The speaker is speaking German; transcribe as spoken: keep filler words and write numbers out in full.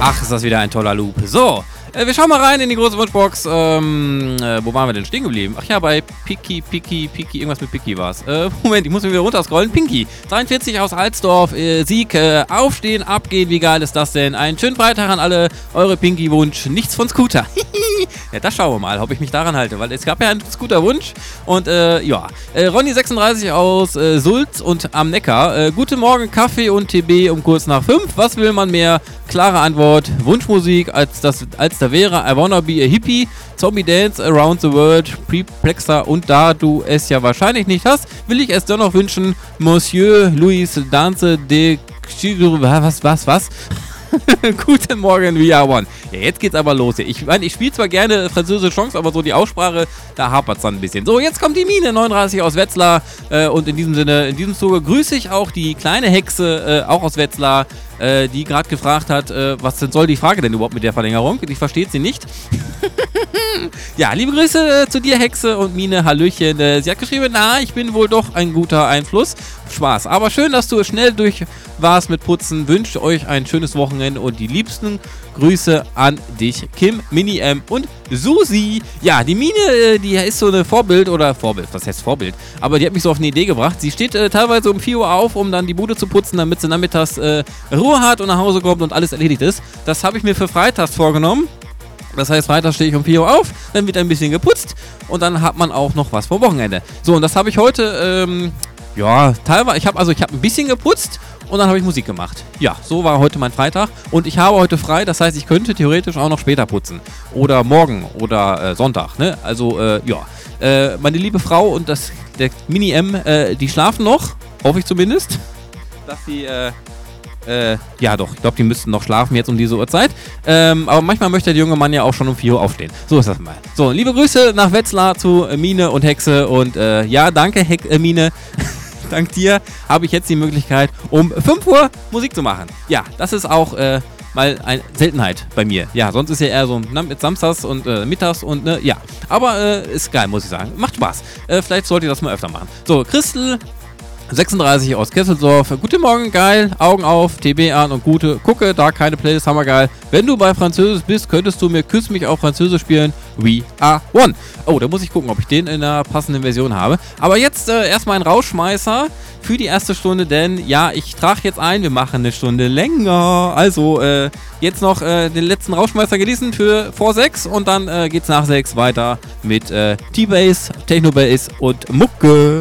Ach, ist das wieder ein toller Loop. So, äh, wir schauen mal rein in die große Wunschbox. Ähm, äh, wo waren wir denn stehen geblieben? Ach ja, bei Piki, Piki, Piki, irgendwas mit Piki war es. Äh, Moment, ich muss mir wieder runterscrollen. Pinky, dreiundvierzig aus Alsdorf, äh, Sieg, äh, aufstehen, abgehen, wie geil ist das denn? Einen schönen Freitag an alle, eure Pinky-Wunsch, nichts von Scooter. Ja, das schauen wir mal, ob ich mich daran halte, weil es gab ja einen Scooter-Wunsch. Und, äh, ja, äh, Ronny sechsunddreißig aus äh, Sulz und am Neckar. Äh, guten Morgen, Kaffee und T B um kurz nach fünf. Was will man mehr? Klare Antwort, Wunschmusik, als, das, als da wäre I Wanna Be a Hippie, Zombie Dance Around the World, Preplexer und da du es ja wahrscheinlich nicht hast, will ich es dennoch wünschen, Monsieur Louis Dance de... Was, was, was? Guten Morgen, we are one. Ja, jetzt geht's aber los. Ich meine, ich spiele zwar gerne französische Chance, aber so die Aussprache, da hapert's dann ein bisschen. So, jetzt kommt die Mine, neununddreißig aus Wetzlar. Äh, und in diesem Sinne, in diesem Zuge grüße ich auch die kleine Hexe, äh, auch aus Wetzlar, äh, die gerade gefragt hat, äh, was denn soll die Frage denn überhaupt mit der Verlängerung? Ich verstehe sie nicht. Ja, liebe Grüße äh, zu dir, Hexe und Mine, Hallöchen. Äh, sie hat geschrieben, na, ich bin wohl doch ein guter Einfluss. Spaß. Aber schön, dass du schnell durch warst mit Putzen. Wünsche euch ein schönes Wochenende und die liebsten Grüße an dich, Kim, Mini M und Susi. Ja, die Mine, äh, die ist so eine Vorbild oder Vorbild, was heißt Vorbild? Aber die hat mich so auf eine Idee gebracht. Sie steht äh, teilweise um vier Uhr auf, um dann die Bude zu putzen, damit sie nachmittags äh, Ruhe hat und nach Hause kommt und alles erledigt ist. Das habe ich mir für freitags vorgenommen. Das heißt, freitags stehe ich um vier Uhr auf, dann wird ein bisschen geputzt und dann hat man auch noch was vom Wochenende. So, und das habe ich heute, ähm, ja, teilweise, ich habe also, ich habe ein bisschen geputzt und dann habe ich Musik gemacht. Ja, so war heute mein Freitag und ich habe heute frei, das heißt, ich könnte theoretisch auch noch später putzen. Oder morgen oder äh, Sonntag, ne? Also, äh, ja. Äh, meine liebe Frau und das, der Mini-M, äh, die schlafen noch, hoffe ich zumindest, dass sie, äh, Äh, ja doch, ich glaube, die müssten noch schlafen jetzt um diese Uhrzeit. Ähm, aber manchmal möchte der junge Mann ja auch schon um vier Uhr aufstehen. So ist das mal. So, liebe Grüße nach Wetzlar zu äh, Mine und Hexe. Und äh, ja, danke, Hex äh, Mine. Dank dir habe ich jetzt die Möglichkeit, um fünf Uhr Musik zu machen. Ja, das ist auch äh, mal eine Seltenheit bei mir. Ja, sonst ist ja eher so na, mit Samstags und äh, Mittags und ne, ja. Aber äh, ist geil, muss ich sagen. Macht Spaß. Äh, vielleicht sollt ihr das mal öfter machen. So, Christel sechsunddreißig aus Kesselsdorf. Guten Morgen, geil. Augen auf, T B an und gute. Gucke, da keine Playlist, hammergeil. Wenn du bei Französisch bist, könntest du mir Küss mich auf Französisch spielen. We are one. Oh, da muss ich gucken, ob ich den in der passenden Version habe. Aber jetzt äh, erstmal ein Rausschmeißer für die erste Stunde, denn ja, ich trage jetzt ein, wir machen eine Stunde länger. Also, äh, jetzt noch äh, den letzten Rausschmeißer genießen für vor sechs und dann äh, geht's nach sechs weiter mit äh, T-Bass, Techno-Bass und Mucke.